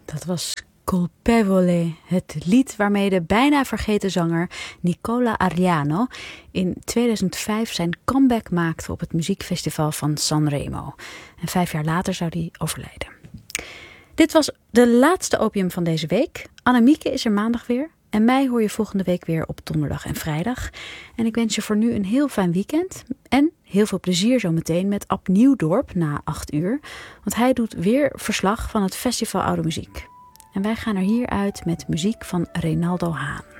Dat was Colpevole, het lied waarmee de bijna vergeten zanger Nicola Ariano in 2005 zijn comeback maakte op het muziekfestival van Sanremo. En 5 jaar later zou hij overlijden. Dit was de laatste Opium van deze week. Annemieke is er maandag weer. En mij hoor je volgende week weer op donderdag en vrijdag. En ik wens je voor nu een heel fijn weekend. En heel veel plezier zometeen met Ab Nieuwdorp na 8 uur. Want hij doet weer verslag van het Festival Oude Muziek. En wij gaan er hier uit met muziek van Reynaldo Haan.